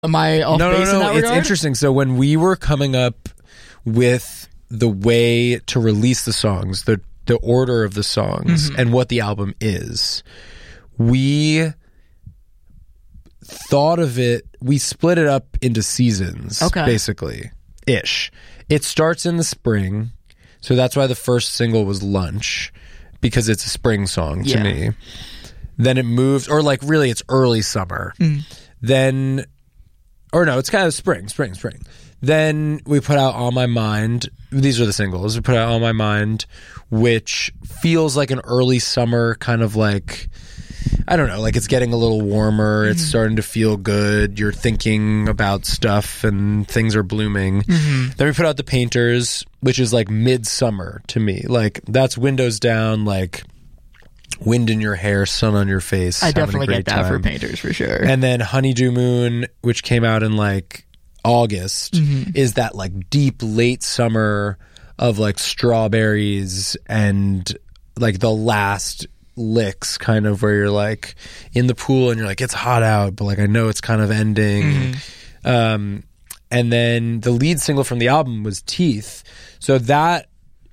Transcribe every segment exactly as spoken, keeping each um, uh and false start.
Am I off no, base no, in no. that It's regard? interesting. So when we were coming up with the way to release the songs, the the order of the songs, Mm-hmm. and what the album is, we thought of it. We split it up into seasons, Okay. basically, ish. It starts in the spring, so that's why the first single was "Lunch," because it's a spring song to Yeah. me. Then it moves, or like really, it's early summer. Mm. Then, or no, it's kind of spring, spring, spring. Then we put out On My Mind. These are the singles. We put out On My Mind, which feels like an early summer kind of like, I don't know, like it's getting a little warmer. Mm-hmm. It's starting to feel good. You're thinking about stuff and things are blooming. Mm-hmm. Then we put out The Painters, which is like midsummer to me. Like that's windows down, like wind in your hair, sun on your face. I having a definitely great get that for time. Painters for sure. And then Honeydew Moon, which came out in like August, Mm-hmm. is that like deep late summer of like strawberries and like the last licks kind of where you're like in the pool and you're like, it's hot out, but like I know it's kind of ending. Mm-hmm. Um, and then the lead single from the album was Teeth. So that,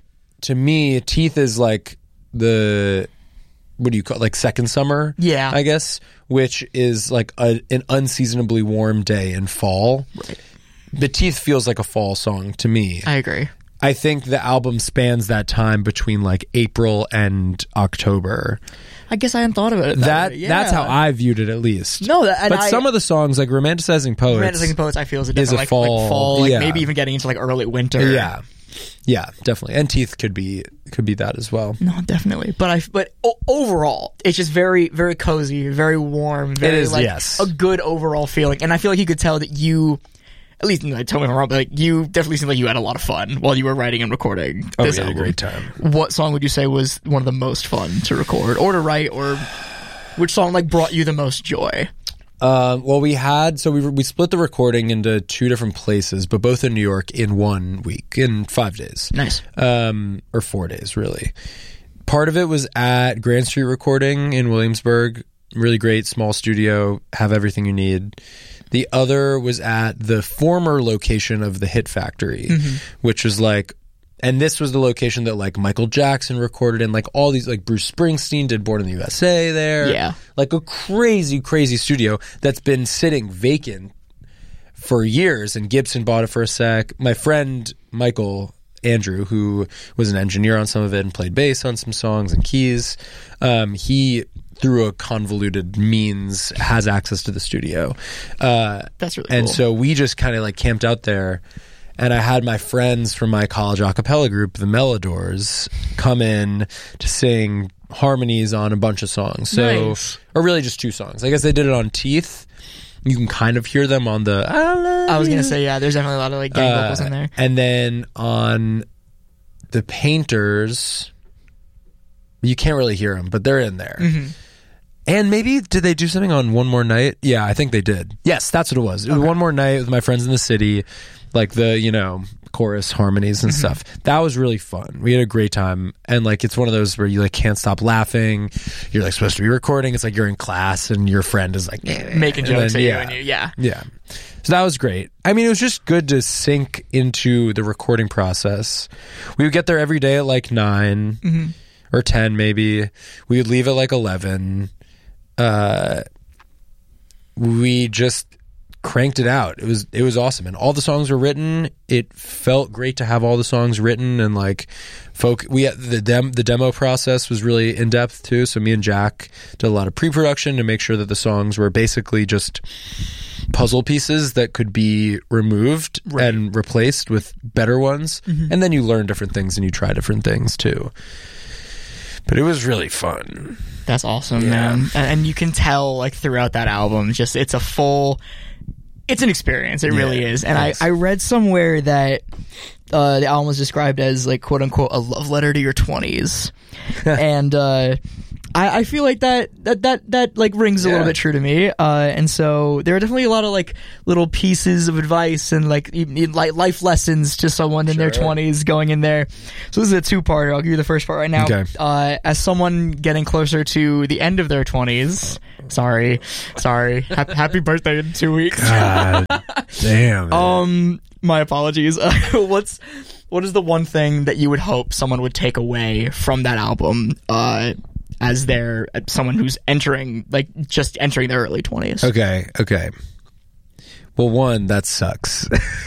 to me, Teeth is like the, what do you call it? Like second summer? Yeah. I guess, which is like a, an unseasonably warm day in fall. Right. But Teeth feels like a fall song to me. I agree. I think the album spans that time between like April and October. I guess I hadn't thought of it that, That way. Yeah. that's how I viewed it, at least. No, that, and but I, some of the songs, like "Romanticizing Poets," Romanticizing Poets, I feel is a is different, a like, fall- like fall, like yeah. maybe even getting into like early winter. yeah, yeah, definitely. And Teeth could be could be that as well. No, definitely. But I, but o- overall, it's just very, very cozy, very warm. Very, It is, like, yes. a good overall feeling. And I feel like you could tell that you, at least, you know, tell me if I'm wrong, but like you definitely seemed like you had a lot of fun while you were writing and recording Oh, this we had a album. great time. What song would you say was one of the most fun to record or to write, or which song like brought you the most joy? Um, well, we had so we we split the recording into two different places, but both in New York in one week, in five days. Nice. Um, or four days, really. Part of it was at Grand Street Recording in Williamsburg. Really great, small studio, have everything you need. The other was at the former location of the Hit Factory, Mm-hmm. which was like, and this was the location that like Michael Jackson recorded in, like all these, like Bruce Springsteen did Born in the U S A there. Yeah. Like a crazy, crazy studio that's been sitting vacant for years, and Gibson bought it for a sec. My friend Michael Andrew, who was an engineer on some of it and played bass on some songs and keys, um, he through a convoluted means has access to the studio. Uh, That's really and cool. so we just kind of like camped out there, and I had my friends from my college a cappella group, the Melodors, come in to sing harmonies on a bunch of songs. So, Nice. or really just two songs. I guess they did it on Teeth. You can kind of hear them on the I, love I was you. gonna say, yeah, there's definitely a lot of like gang Uh, vocals in there. And then on the Painters, you can't really hear them, but they're in there. Mm-hmm. And maybe, did they do something on One More Night? Yeah, I think they did. Yes, that's what it was. It was Okay. One More Night with My Friends in the City, like the, you know, chorus harmonies and stuff. That was really fun. We had a great time. And like, it's one of those where you like can't stop laughing. You're like supposed to be recording. It's like you're in class and your friend is like Making and jokes then, at you, yeah. and you, yeah. Yeah. So that was great. I mean, it was just good to sink into the recording process. We would get there every day at like nine Mm-hmm. or ten maybe. We would leave at like eleven. Uh, we just cranked it out. It was it was awesome, and all the songs were written. It felt great to have all the songs written, and like folk. We had the dem the demo process was really in depth too. So me and Jack did a lot of pre-production to make sure that the songs were basically just puzzle pieces that could be removed Right. and replaced with better ones. Mm-hmm. And then you learn different things and you try different things too. But it was really fun. That's awesome, Yeah. man. And, and you can tell, like, throughout that album, just it's a full, it's an experience. It Yeah, really is. And yes. I, I read somewhere that uh, the album was described as, like, quote unquote, a love letter to your twenties. and uh, I, I feel like that that that that like rings a Yeah. little bit true to me, uh, and so there are definitely a lot of like little pieces of advice and like e- e- like life lessons to someone in their Sure. twenties going in there. So this is a two-parter. I'll give you the first part right now. Okay. Uh, as someone getting closer to the end of their twenties, sorry, sorry, happy, happy birthday in two weeks. God damn. Um, my apologies. Uh, what's what is the one thing that you would hope someone would take away from that album? Uh. As they're uh, someone who's entering, like, just entering their early twenties. Okay, okay. Well, one, that sucks.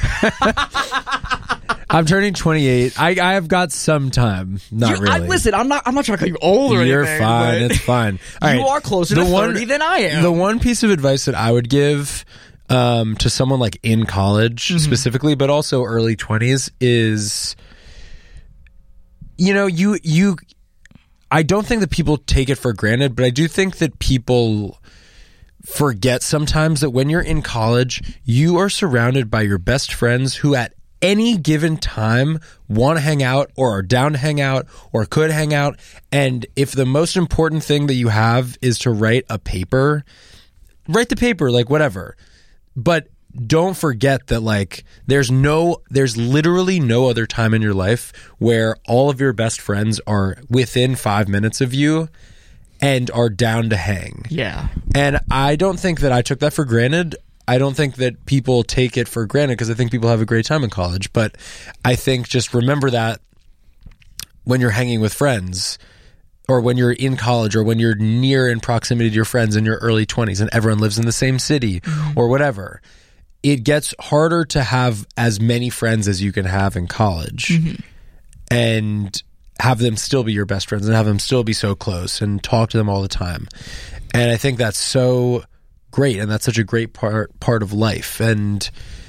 I'm turning twenty-eight. I I have got some time. Not You- really. I, listen, I'm not. I'm not trying to call you old or You're anything. fine. but It's fine. All you right. are closer The to one- thirty than I am. The one piece of advice that I would give um, to someone like in college Mm-hmm. specifically, but also early twenties, is, you know, you you. I don't think that people take it for granted, but I do think that people forget sometimes that when you're in college, you are surrounded by your best friends who at any given time want to hang out or are down to hang out or could hang out. And if the most important thing that you have is to write a paper, write the paper, like whatever. But don't forget that, like, there's no, there's literally no other time in your life where all of your best friends are within five minutes of you and are down to hang. yeah. And I don't think that I took that for granted. I don't think that people take it for granted because I think people have a great time in college. But I think just remember that when you're hanging with friends or when you're in college or when you're near in proximity to your friends in your early twenties and everyone lives in the same city or whatever, it gets harder to have as many friends as you can have in college and have them still be your best friends and have them still be so close and talk to them all the time. And I think that's so great, and that's such a great part part of life. And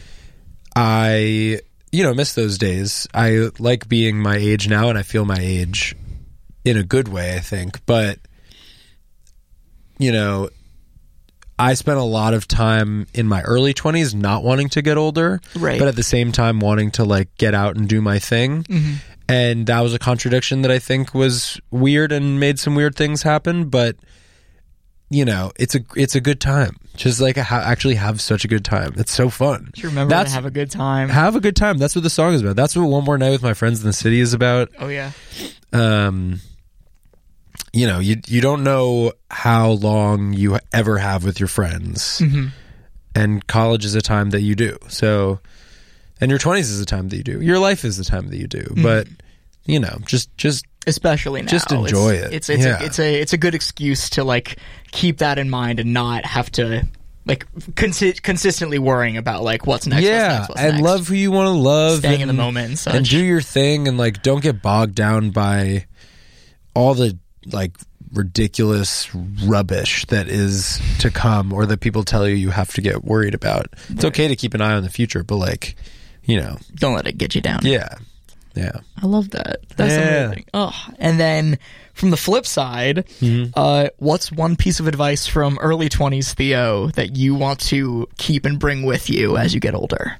I, you know, miss those days. I like being my age now, and I feel my age in a good way, I think. But, you know, I spent a lot of time in my early twenties not wanting to get older, Right. but at the same time wanting to like get out and do my thing. Mm-hmm. And that was a contradiction that I think was weird and made some weird things happen. But, you know, it's a it's a good time. Just like ha- actually have such a good time. It's so fun. Just remember That's- to have a good time. Have a good time. That's what the song is about. That's what One More Night with My Friends in the City is about. oh yeah. Um, you know, you you don't know how long you ever have with your friends, Mm-hmm. and college is a time that you do. So, and your twenties is a time that you do. Your life is the time that you do. Mm-hmm. But you know, just just Especially now. Just enjoy it's, it. It's it's, Yeah. a, it's a it's a good excuse to like keep that in mind and not have to like consi- consistently worrying about like what's next. yeah, what's next, what's and next. love who you want to love, Staying and, in the moment and such. and do your thing, and like don't get bogged down by all the like ridiculous rubbish that is to come or that people tell you you have to get worried about. It's okay to keep an eye on the future, but like, you know, Don't let it get you down. yeah, yeah. I love that. That's Yeah. amazing. Oh, and then from the flip side, Mm-hmm. uh, what's one piece of advice from early twenties Theo that you want to keep and bring with you as you get older?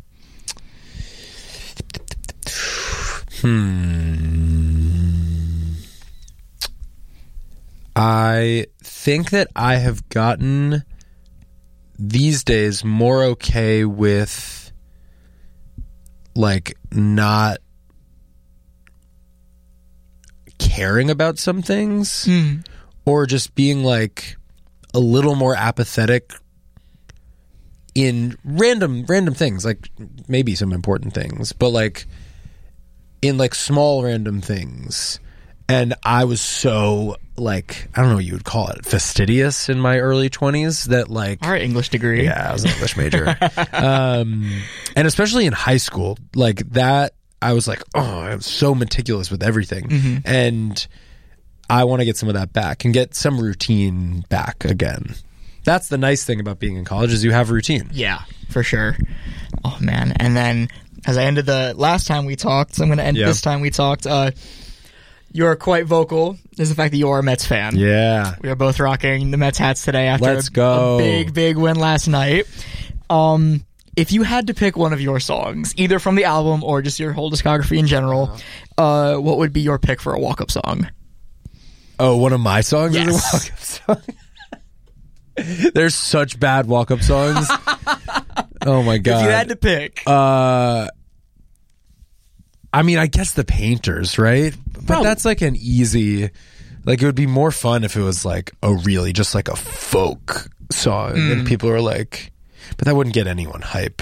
I think that I have gotten these days more okay with like not caring about some things or just being like a little more apathetic in random random things, like maybe some important things, but like in like small random things. And I was so like, I don't know what you would call it, fastidious in my early twenties that like, Our English degree. yeah, I was an English major. um, and especially in high school, like that, I was like, oh, I'm so meticulous with everything. And I want to get some of that back and get some routine back again. That's the nice thing about being in college is you have routine. Yeah, for sure. Oh man. And then as I ended the last time we talked, so I'm going to end Yeah. this time we talked, uh, you're quite vocal. Is the fact that you are a Mets fan. Yeah. We are both rocking the Mets hats today after Let's a, go. a big, big win last night. Um, if you had to pick one of your songs, either from the album or just your whole discography in general, uh, what would be your pick for a walk-up song? Oh, one of my songs Yes. is a walk-up song? There's such bad walk-up songs. Oh, my God. If you had to pick. Uh, I mean, I guess The Painters, right? But Probably. that's like an easy... Like, it would be more fun if it was like a really just like a folk song. Mm. And people are like... But that wouldn't get anyone hype.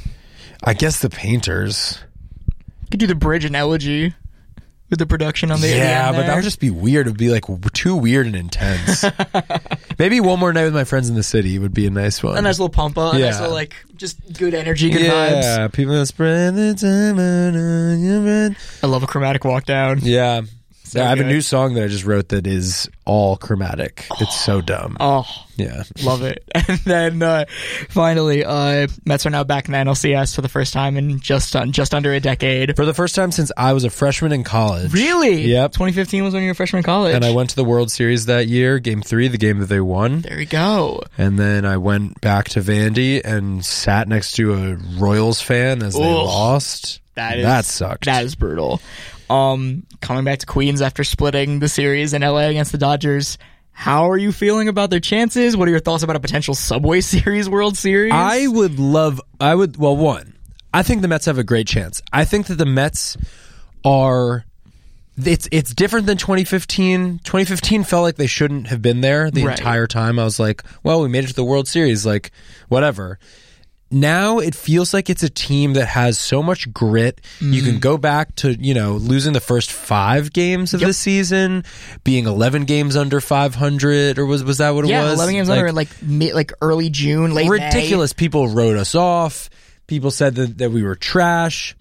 I guess The Painters... You could do the bridge and elegy with the production on the Yeah, end but that there. would just be weird. It would be like w- too weird and intense. Maybe One More Night with My Friends in the City would be a nice one. A nice little pump up. A Yeah. nice little, like, just good energy, good vibes. yeah, people that spread the time on your breath. I love a chromatic walk down. Yeah. So yeah, I have good. a new song that I just wrote that is all chromatic. It's so dumb. Oh, Yeah. love it. And then uh, finally, uh, Mets are now back in the N L C S for the first time in just un- just under a decade. For the first time since I was a freshman in college. Really? Yep. twenty fifteen was when you were a freshman in college. And I went to the World Series that year, game three, the game that they won. There we go. And then I went back to Vandy and sat next to a Royals fan as they Ugh. lost. That is That sucked. That is brutal. Um, coming back to Queens after splitting the series in L A against the Dodgers. How are you feeling about their chances? What are your thoughts about a potential Subway Series World Series? I would love, I would, well, one, I think the Mets have a great chance. I think that the Mets are, it's it's different than twenty fifteen. twenty fifteen felt like they shouldn't have been there the Right. entire time. I was like, well, we made it to the World Series, like, whatever. Now it feels like it's a team that has so much grit. You can go back to, you know, losing the first five games of Yep. the season, being eleven games under five hundred, or was was that what it yeah, was? eleven games Like, under like mid, like early June, late May. ridiculous. People wrote us off. People said that, that we were trash.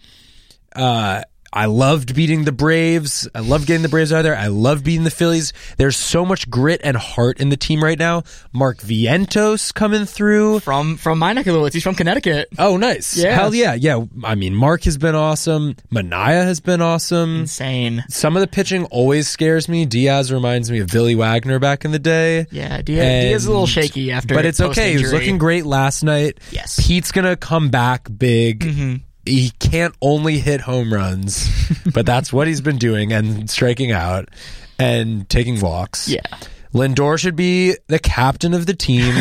Uh, I loved beating the Braves. I loved getting the Braves out of there. I loved beating the Phillies. There's so much grit and heart in the team right now. Mark Vientos coming through. From from my neck of the woods. He's from Connecticut. Oh, nice. Yeah. Hell yeah. Yeah. I mean, Mark has been awesome. Manaya has been awesome. Insane. Some of the pitching always scares me. Diaz reminds me of Billy Wagner back in the day. Yeah, Diaz, And- Diaz is a little shaky after. But it's okay. He was post-injury. looking great last night. Yes. Pete's going to come back big. Mm-hmm. He can't only hit home runs, but that's what he's been doing and striking out and taking walks. Yeah. Lindor should be the captain of the team.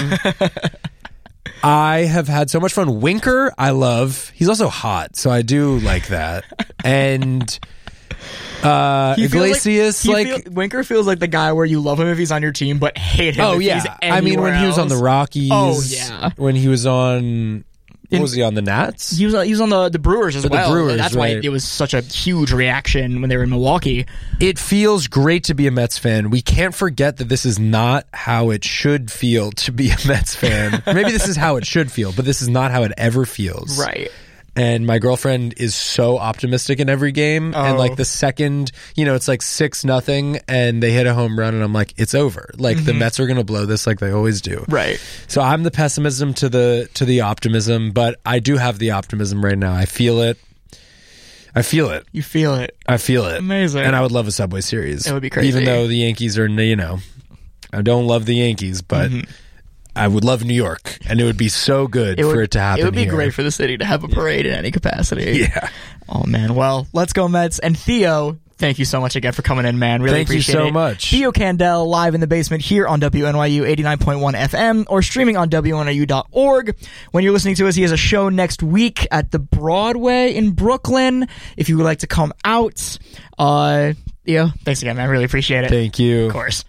I have had so much fun. Winker, I love. He's also hot, so I do like that. And uh, He feels Iglesias, he like, feel- Winker feels like the guy where you love him if he's on your team, but hate him. oh if he's yeah. I mean, when anywhere he was on the else. Rockies. Oh, yeah. When he was on, what In- was he on the Nats? He was, he was on the, the Brewers as the well. Brewers, That's why right. it was such a huge reaction when they were in Milwaukee. It feels great to be a Mets fan. We can't forget that this is not how it should feel to be a Mets fan. Maybe this is how it should feel, but this is not how it ever feels. Right. And my girlfriend is so optimistic in every game. Oh. And like the second, you know, it's like six nothing and they hit a home run and I'm like, it's over. Like the Mets are going to blow this like they always do. Right. So I'm the pessimism to the to the optimism, but I do have the optimism right now. I feel it. I feel it. You feel it. I feel it. Amazing. And I would love a Subway Series. It would be crazy. Even though the Yankees are, you know, I don't love the Yankees, but I would love New York, and it would be so good for it to happen It would be here. great for the city to have a parade in any capacity. Yeah. Oh, man. Well, let's go Mets. And Theo, thank you so much again for coming in, man. Really Thank you appreciate so it. much. Theo Candel live in the basement here on W N Y U eighty-nine point one F M or streaming on W N Y U dot org. When you're listening to us, he has a show next week at the Broadway in Brooklyn. If you would like to come out, uh, Theo, thanks again, man. Really appreciate it. Thank you. Of course.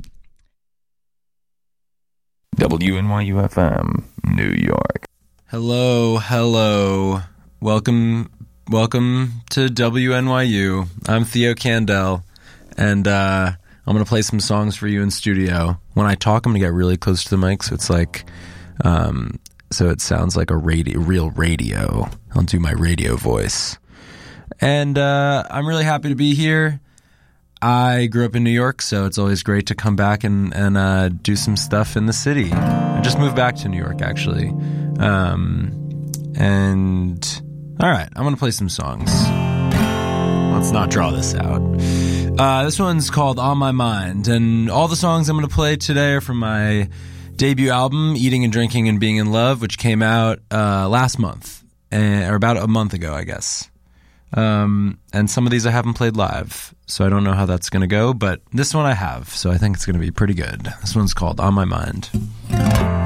W N Y U F M, New York. Hello, hello. Welcome, welcome to W N Y U. I'm Theo Candel, and uh, I'm going to play some songs for you in studio. When I talk, I'm going to get really close to the mic, so it's like, um, so it sounds like a radio, real radio. I'll do my radio voice. And uh, I'm really happy to be here. I grew up in New York, so it's always great to come back and, and uh, do some stuff in the city. I just moved back to New York, actually. Um, and, all right, I'm going to play some songs. Let's not draw this out. Uh, this one's called On My Mind, and all the songs I'm going to play today are from my debut album, Eating and Drinking and Being in Love, which came out uh, last month, uh, or about a month ago, I guess. Um, and some of these I haven't played live, so I don't know how that's going to go, but this one I have, so I think it's going to be pretty good. This one's called On My Mind.